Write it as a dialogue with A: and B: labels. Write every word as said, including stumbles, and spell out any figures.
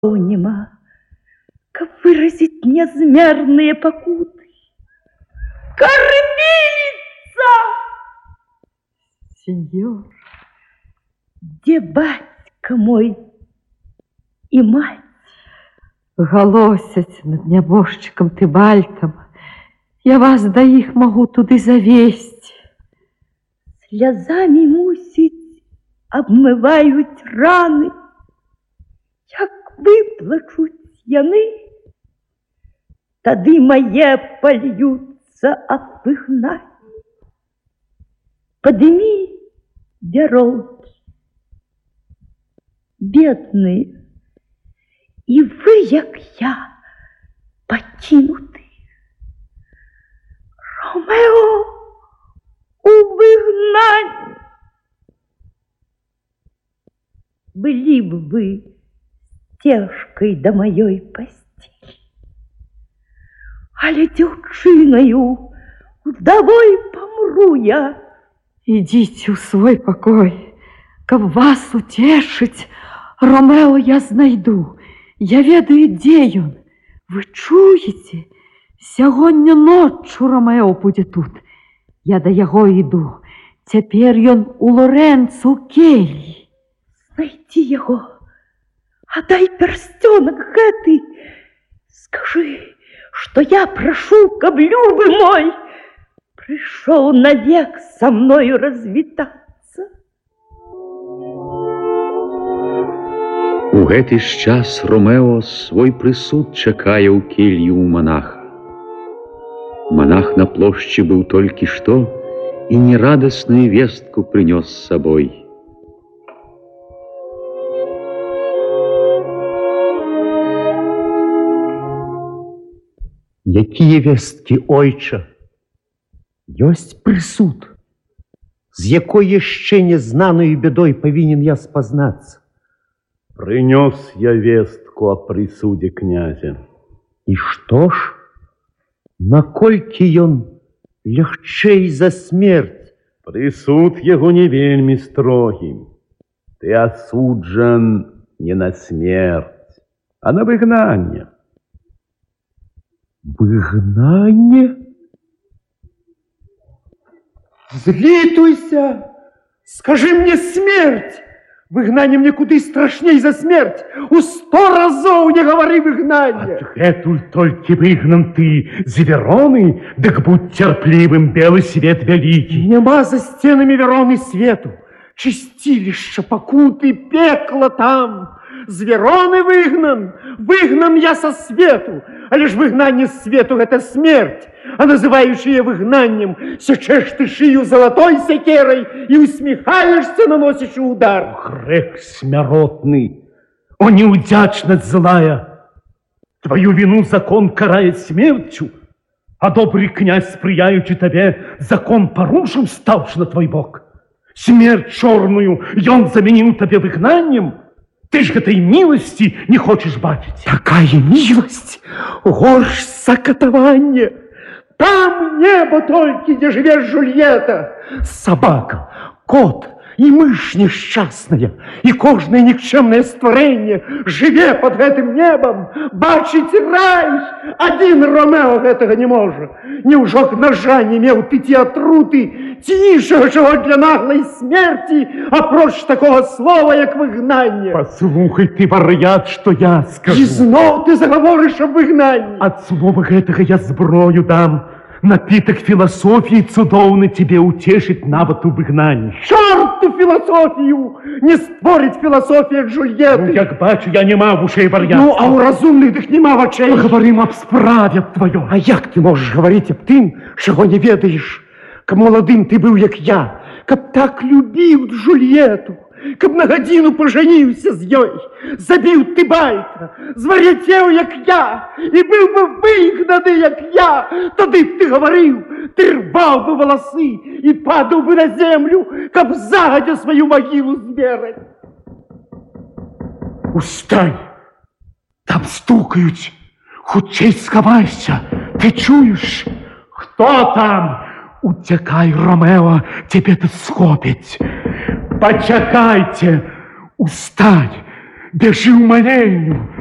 A: нема, как выразить незмерные покуты. Кормилица! Сеньор, где батька мой и мать?
B: Галосяць над нябожчыкам Тыбальтам. Я вас да іх магу туды завесці.
A: Слязами мусіць абмываюць раны. Як выплачуць яны, тады мае польюцца аб выгнанні. Падымі вяроўкі, бедныя, и вы, як я, покинуты. Ромео у выгнанні. Были бы вы стежкой до моей постели, але дзяўчынаю вдовой помру я.
B: Идите в свой покой, каб вас утешить, Ромео я знайду. Я ведаю, где ён. Вы чуете? Сягоння ноччу Ромео будзе тут. Я да яго іду. Цяпер ён у Лорэнцо ў кельі.
A: Знайдзі яго. Отдай перстёнок гэты. Скажи, что я прошу, каб любы мой пришел навек со мною развітацца.
C: У гэты ж час Ромео свой прысуд чакае ў келью у монаха. Монах на плошчы быў толькі што і нерадасную вестку прынёс з сабой.
D: Якія весткі, ойча? Ёсць прысуд, з якой яшчэ незнаною бядой павінен я спазнацца.
E: Принес я вестку о присуде князя.
D: И что ж, наколькі ён лягчэй за смерть?
E: Присуд его не вельми строгий. Ты осуджен не на смерть, а на выгнание.
D: Выгнание? Злітуйся! Скажи мне смерть! Выгнание мне куды страшней за смерть. У сто разов не говори выгнание.
E: Гэтуль толькі выгнан ты з Вероны, дык будь цярплівым, белы свет вялікі.
D: Нема за стенами Вероны свету. Чистилище, покуты, пекло там. З Вероны выгнан, выгнан я со свету. А лишь выгнание с свету — это смерть. А называющие выгнанием сечешь ты шию золотой секерой и усмехаешься, наносишь удар.
E: Грех смяротный, о неудячность злая! Твою вину закон карает смертью, а добрый князь, сприяючи тебе, закон порушил, ставши на твой бок. Смерть черную ён заменил тебе выгнанием. Ты ж этой милости не хочешь бачить.
D: Такая милость, горш закатование. Там небо только, где живет Жульетта. Собака, кот и мышь несчастная, и кожное никчемное створение, живе под этим небом, бачить рай. Один Ромео этого не может. Неужо ножа не имел пяти отруты, тише чего для наглой смерти, а прочь такого слова, як выгнание.
E: Послухай ты, вар'ят, что я скажу.
D: И знов ты заговоришь об выгнании.
E: От слова гэтага я зброю дам. Напиток философии цудоўны тебе утешить нават у выгнанні.
D: Чорту философию! Не спорить философия Джульетты.
E: Ну, як бачу, я не мав ушей вар'ятства.
D: Ну, а у разумных дых нема вачэй.
E: Поговорим об справе твоёй.
D: А як ты можешь говорить об тым, чего не ведаешь? Каб молодым ты был, як я, каб так любил Джульетту, каб на гадзіну поженился з ёй, забил Тыбальта, звар'яцеў, як я, и был бы выгнаны, як я, тады б ты говорил, ты рвал бы волосы и падал бы на землю, каб загодя свою могилу зверать.
E: Устань! Там стукают. Хутчэй схавайся. Ты чуешь? Кто там? Утекай, Ромео, тебе тут схопить. Почакайте. Устань. Бежи в молельню.